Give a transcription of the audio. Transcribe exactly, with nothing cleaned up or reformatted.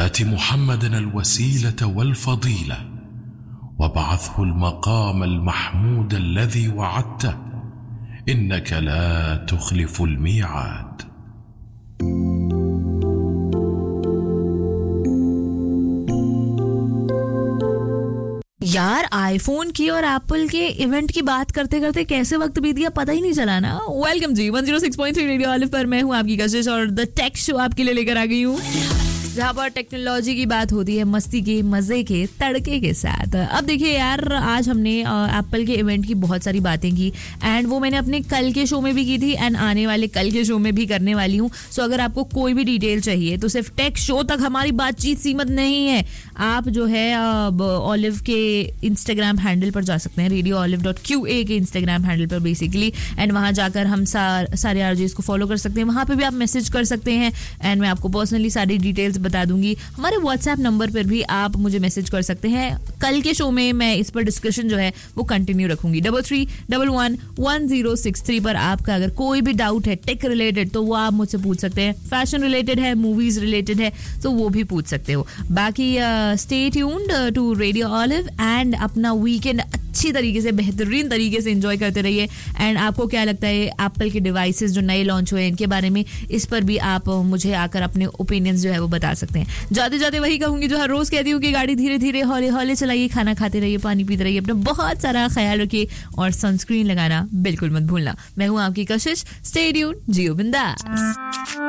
آت محمدا الوسيلة والفضيلة وابعثه المقام المحمود الذي وعدته إنك لا تخلف الميعاد. यार आईफोन की और एप्पल के इवेंट की बात करते करते कैसे वक्त बीत गया पता ही नहीं चला ना। वेलकम जी one oh six point three radio olive पर मैं हूं आपकी कशिश और द टेक शो आपके लिए लेकर आ गई हूं, जहां पर टेक्नोलॉजी की बात होती है मस्ती के मजे के तड़के के साथ। अब देखिए यार, आज हमने एप्पल के इवेंट की बहुत सारी बातें की एंड वो मैंने अपने कल के शो में भी की थी एंड आने वाले कल के शो में भी करने वाली हूँ। सो अगर आपको कोई भी डिटेल चाहिए तो सिर्फ टेक शो तक हमारी बातचीत सीमित नहीं है। आप जो है ऑलिव के इंस्टाग्राम हैंडल पर जा सकते हैं, radio olive dot Q A के इंस्टाग्राम हैंडल पर बेसिकली, एंड वहाँ जाकर हम सार, सारे आरजेस को फॉलो कर सकते हैं। वहाँ पे भी आप मैसेज कर सकते हैं एंड मैं आपको पर्सनली सारी डिटेल्स बता दूंगी। हमारे व्हाट्सएप नंबर पर भी आप मुझे मैसेज कर सकते हैं। कल के शो में मैं इस पर डिस्कशन जो है वो कंटिन्यू रखूंगी। Double three double one one zero six three पर आपका अगर कोई भी डाउट है टेक रिलेटेड तो वो आप मुझसे पूछ सकते हैं। फैशन रिलेटेड है, मूवीज रिलेटेड है तो वो भी पूछ सकते हो। बाकी stay tuned to radio olive and अपना वीकेंड अच्छी तरीके से बेहतरीन तरीके से एंजॉय करते रहिए। एंड आपको क्या लगता है एप्पल के डिवाइसेस जो नए लॉन्च हुए हैं इनके बारे में, इस पर भी आप मुझे आकर अपने ओपिनियंस जो है वो बता सकते हैं। जाते जाते वही कहूंगी जो हर रोज कहती हूँ कि गाड़ी धीरे धीरे हौले हौले चलाइए, खाना खाते रहिए, पानी पीते रहिए, अपना बहुत सारा ख्याल रखिए और सनस्क्रीन लगाना बिल्कुल मत भूलना। मैं हूँ आपकी कशिश, स्टे ट्यून्ड, जियो बिंदास।